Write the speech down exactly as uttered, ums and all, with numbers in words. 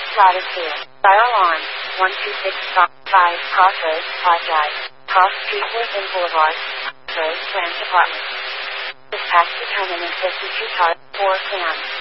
Strata two. Fire alarm. one two six five Crossroads, Apologize. Cross Street Woodland Boulevard. Crossroads, Plans Department. Dispatch determinant fifty-two Tower, four Sam.